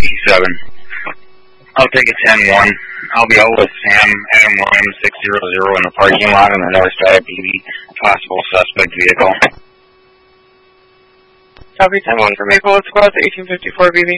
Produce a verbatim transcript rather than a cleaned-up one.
eighty-seven. I'll take a ten one. I'll be out with Sam, Adam Williams, six zero zero in the parking lot on the north side of B B. Possible suspect vehicle. Copy ten one for Maple Squad, eighteen fifty-four B B.